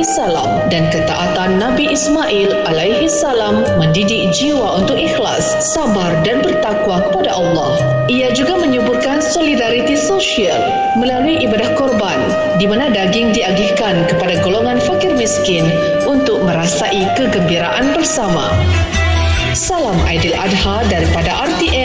alaihi salam dan ketaatan Nabi Ismail alaihi salam mendidik jiwa untuk ikhlas, sabar dan bertakwa kepada Allah. Ia juga menyuburkan solidariti sosial melalui ibadah korban, di mana daging diagihkan kepada golongan fakir miskin untuk merasai kegembiraan bersama. Salam Aidil Adha daripada RTM.